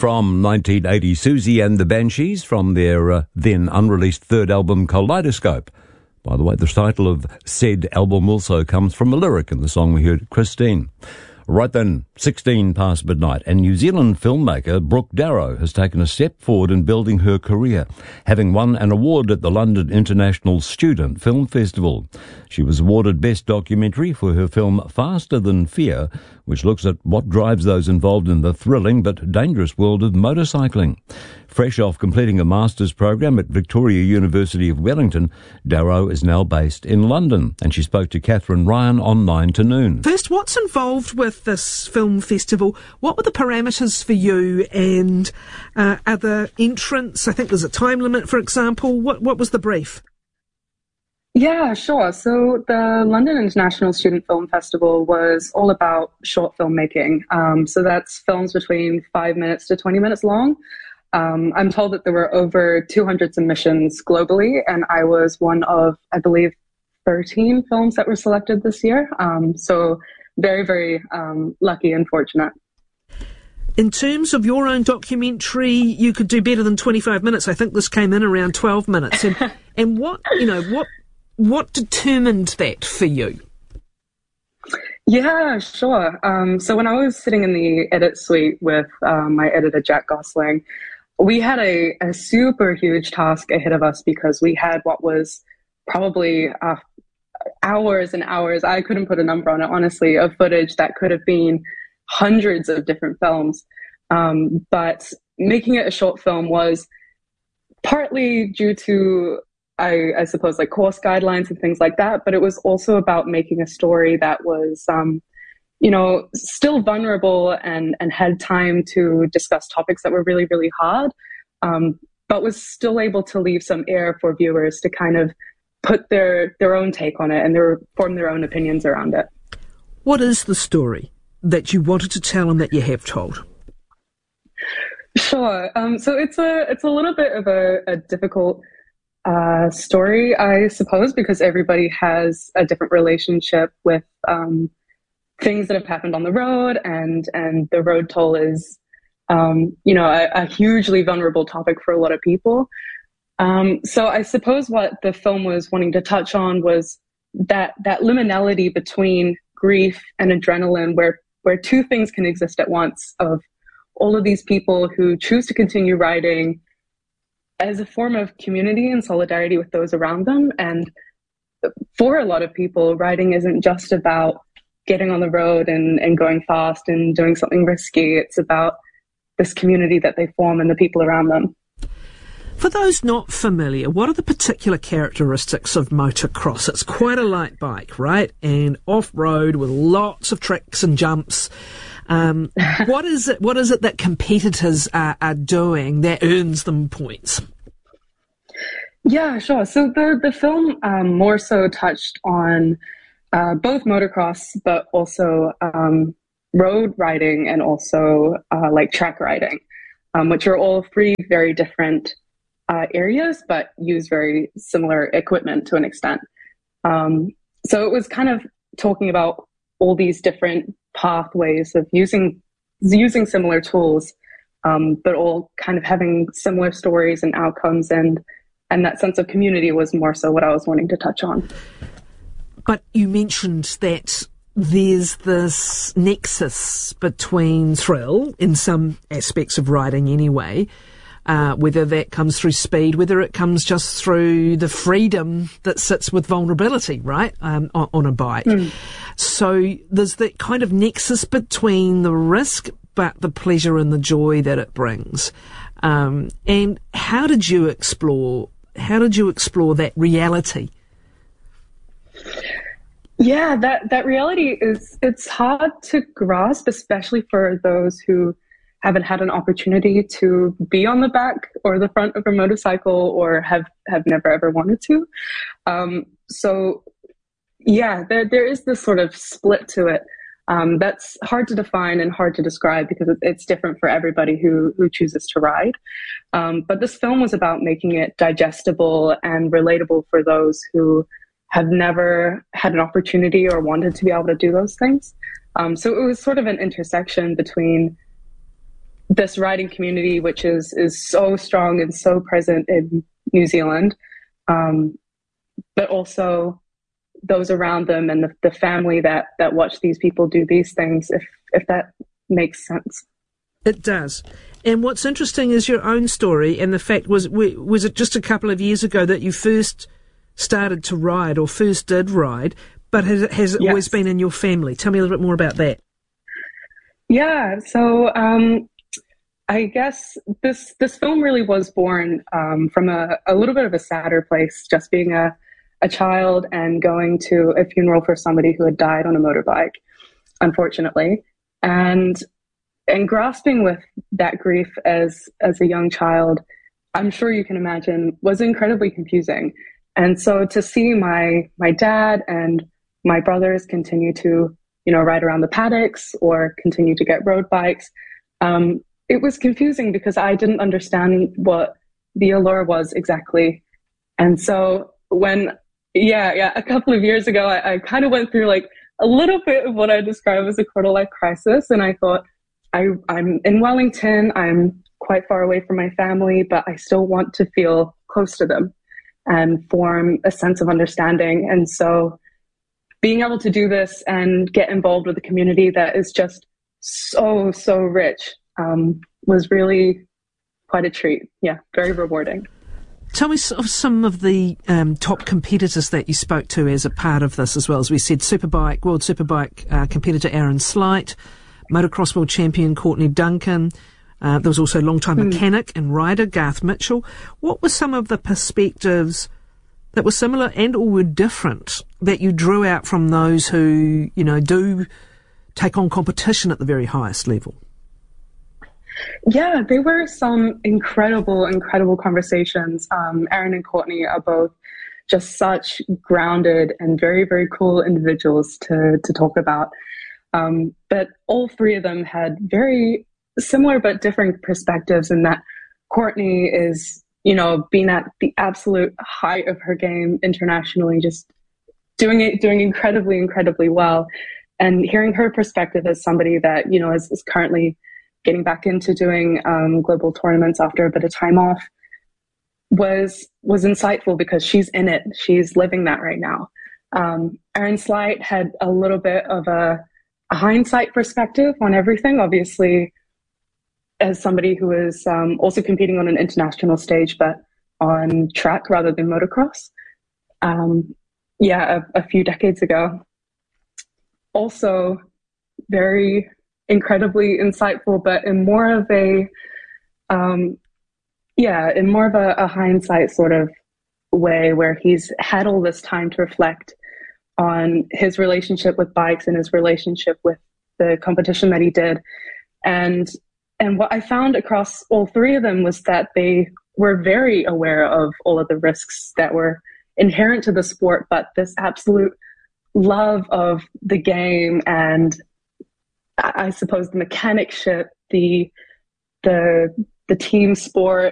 from 1980, Susie and the Banshees, from their then unreleased third album, Kaleidoscope. By the way, the title of said album also comes from a lyric in the song we heard, Christine. Right then, 16 past midnight, and New Zealand filmmaker Brooke Darrow has taken a step forward in building her career, having won an award at the London International Student Film Festival. She was awarded Best Documentary for her film Faster Than Fear, which looks at what drives those involved in the thrilling but dangerous world of motorcycling. Fresh off completing a master's program at Victoria University of Wellington, Darrow is now based in London, and she spoke to Catherine Ryan on 9 to Noon. First, what's involved with this film festival? What were the parameters for you, and are the entrants, I think there's a time limit, for example. What was the brief? Yeah, sure. So the London International Student Film Festival was all about short filmmaking. So that's films between 5 minutes to 20 minutes long. I'm told that there were over 200 submissions globally, and I was one of, I believe, 13 films that were selected this year. So very, very lucky and fortunate. In terms of your own documentary, you could do better than 25 minutes. I think this came in around 12 minutes. And what determined that for you? Yeah, sure. So when I was sitting in the edit suite with my editor, Jack Gosling, we had a super huge task ahead of us because we had what was probably hours and hours, I couldn't put a number on it, honestly, of footage that could have been hundreds of different films. But making it a short film was partly due to, I suppose, like course guidelines and things like that, but it was also about making a story that was, still vulnerable and had time to discuss topics that were really, really hard, but was still able to leave some air for viewers to kind of put their own take on it and form their own opinions around it. What is the story that you wanted to tell and that you have told? Sure. So it's a little bit of a difficult story, I suppose, because everybody has a different relationship with things that have happened on the road, and the road toll is, a hugely vulnerable topic for a lot of people. So I suppose what the film was wanting to touch on was that liminality between grief and adrenaline, where two things can exist at once, of all of these people who choose to continue riding as a form of community and solidarity with those around them. And for a lot of people, riding isn't just about getting on the road and going fast and doing something risky. It's about this community that they form and the people around them. For those not familiar, what are the particular characteristics of motocross? It's quite a light bike, right? And off-road with lots of tricks and jumps. What is it that competitors are doing that earns them points? Yeah, sure. So the film more so touched on both motocross, but also road riding and also like track riding, which are all three very different areas, but use very similar equipment to an extent. So it was kind of talking about all these different pathways of using similar tools, but all kind of having similar stories and outcomes, and that sense of community was more so what I was wanting to touch on. But you mentioned that there's this nexus between thrill, in some aspects of riding anyway, whether that comes through speed, whether it comes just through the freedom that sits with vulnerability, right, on a bike. So there's that kind of nexus between the risk but the pleasure and the joy that it brings. And how did you explore that reality? Yeah, that reality it's hard to grasp, especially for those who haven't had an opportunity to be on the back or the front of a motorcycle, or have never ever wanted to. So yeah, there is this sort of split to it. That's hard to define and hard to describe because it's different for everybody who chooses to ride. But this film was about making it digestible and relatable for those who have never had an opportunity or wanted to be able to do those things. So it was sort of an intersection between this riding community, which is so strong and so present in New Zealand, but also those around them and the family that watch these people do these things, if that makes sense. It does. And what's interesting is your own story, and the fact was it just a couple of years ago that you first started to ride, or first did ride, but has it Yes. always been in your family? Tell me a little bit more about that. Yeah, so I guess this film really was born from a little bit of a sadder place, just being a child and going to a funeral for somebody who had died on a motorbike, unfortunately, and grasping with that grief as a young child, I'm sure you can imagine, was incredibly confusing. And so to see my dad and my brothers continue to, ride around the paddocks or continue to get road bikes, it was confusing because I didn't understand what the allure was exactly. And so when, a couple of years ago, I kind of went through like a little bit of what I describe as a quarter-life crisis. And I thought, I'm in Wellington, I'm quite far away from my family, but I still want to feel close to them and form a sense of understanding. And so being able to do this and get involved with a community that is just so rich was really quite a treat. Yeah, very rewarding. Tell me of some of the top competitors that you spoke to as a part of this as well. As we said, World Superbike competitor Aaron Sleight, motocross world champion Courtney Duncan. There was also long-time mechanic and rider Garth Mitchell. What were some of the perspectives that were similar and or were different that you drew out from those who, do take on competition at the very highest level? Yeah, there were some incredible conversations. Aaron and Courtney are both just such grounded and very, very cool individuals to talk about. But all three of them had very similar but different perspectives, in that Courtney is, being at the absolute height of her game internationally, just doing incredibly well. And hearing her perspective as somebody that, is currently getting back into doing global tournaments after a bit of time off was insightful, because she's in it. She's living that right now. Aaron Sleight had a little bit of a hindsight perspective on everything, obviously, as somebody who is also competing on an international stage, but on track rather than motocross. A few decades ago. Also very incredibly insightful, but in more of a hindsight sort of way, where he's had all this time to reflect on his relationship with bikes and his relationship with the competition that he did. And what I found across all three of them was that they were very aware of all of the risks that were inherent to the sport, but this absolute love of the game and, I suppose, the mechanicship, the team sport,